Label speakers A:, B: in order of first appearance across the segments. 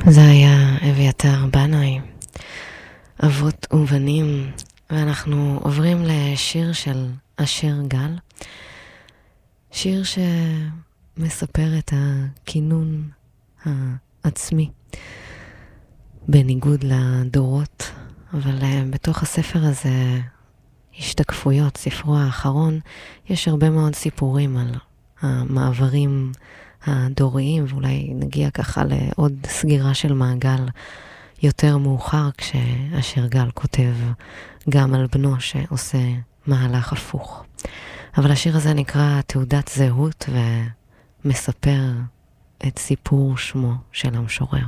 A: זה היה אביתר בנאי, אבות ובנים, ואנחנו עוברים לשיר של אשר גל, שיר שמספר את הכינון העצמי, בניגוד לדורות, אבל בתוך הספר הזה, השתקפויות, ספרו האחרון, יש הרבה מאוד סיפורים על המעברים הדוריים, ואולי נגיע ככה לעוד סגירה של מעגל יותר מאוחר, כשאשר גל כותב גם על בנו שעושה מהלך הפוך. אבל השיר הזה נקרא תעודת זהות, ומספר את סיפור שמו של המשורר.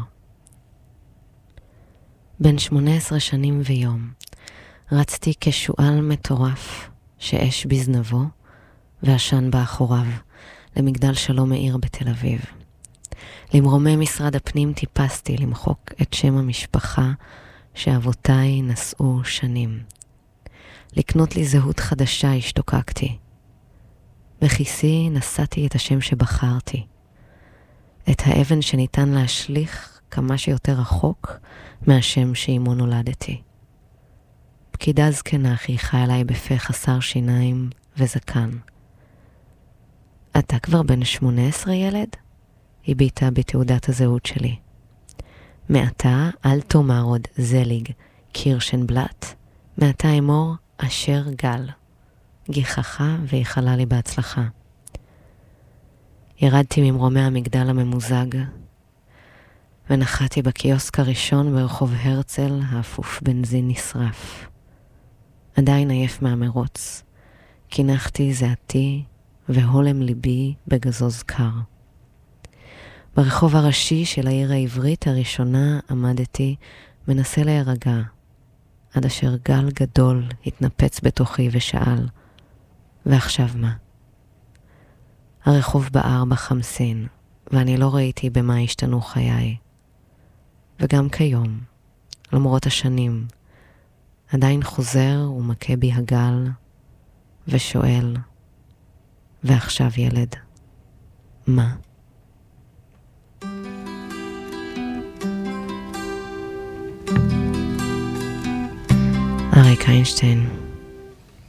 A: בן 18 שנים ויום, רצתי כשואל מטורף שאש בזנבו ועשן באחוריו, למגדל שלום מאיר בתל אביב. למרומי משרד הפנים טיפסתי למחוק את שם המשפחה שאבותיי נשאו שנים. לקנות לי זהות חדשה השתוקקתי. בכיסי נשאתי את השם שבחרתי. את האבן שניתן להשליך כמה שיותר רחוק מהשם שעימו נולדתי. פקידה זקנה חייכה אליי בפה חסר שיניים וזקן. אתה כבר בן 18 ילד? היא ביטה בתעודת הזהות שלי. מעתה אל תאמר עוד זליג קירשנבלט, מעתה אמור אשר גל. גיחכה ויחלה לי בהצלחה. ירדתי ממרומי המגדל הממוזג, ונחתי בקיוסק הראשון ברחוב הרצל האפוף בנזין נשרף. עדיין עייף מהמרוץ, קינחתי זעתי והולם ליבי בגזוז קר. ברחוב הראשי של העיר העברית הראשונה עמדתי מנסה להירגע, עד אשר גל גדול התנפץ בתוכי ושאל, ועכשיו מה? הרחוב בער בחמסין, ואני לא ראיתי במה השתנו חיי. וגם כיום, למרות השנים, עדיין חוזר ומכה בי הגל, ושואל, ועכשיו ילד, מה? אריק איינשטיין.